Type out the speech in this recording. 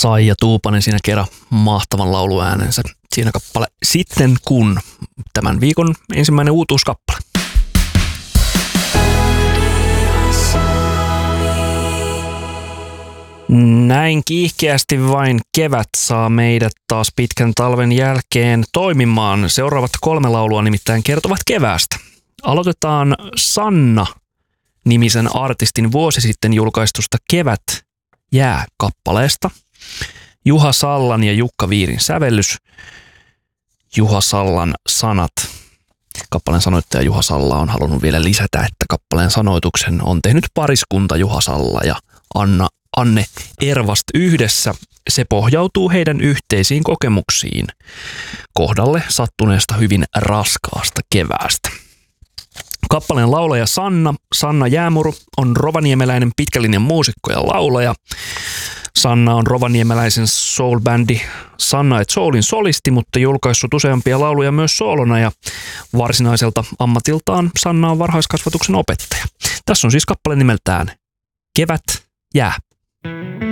Saija Tuupanen siinä kerran mahtavan lauluäänensä. Siinä kappale Sitten kun, tämän viikon ensimmäinen uutuuskappale. Näin kiihkeästi vain kevät saa meidät taas pitkän talven jälkeen toimimaan. Seuraavat 3 laulua nimittäin kertovat keväästä. Aloitetaan Sanna-nimisen artistin vuosi sitten julkaistusta Kevät jää -kappaleesta. Juha Sallan ja Jukka Viirin sävellys. Juha Sallan sanat. Kappaleen sanoittaja Juha Salla on halunnut vielä lisätä, että kappaleen sanoituksen on tehnyt pariskunta Juha Salla ja Anne Ervast yhdessä. Se pohjautuu heidän yhteisiin kokemuksiin kohdalle sattuneesta hyvin raskaasta keväästä. Kappaleen laulaja Sanna Jäämuru on rovaniemeläinen pitkälinjan muusikko ja laulaja. Sanna on rovaniemeläisen soul-bändi Sanna et Soulin solisti, mutta julkaissut useampia lauluja myös soolona ja varsinaiselta ammatiltaan Sanna on varhaiskasvatuksen opettaja. Tässä on siis kappale nimeltään Kevät jää.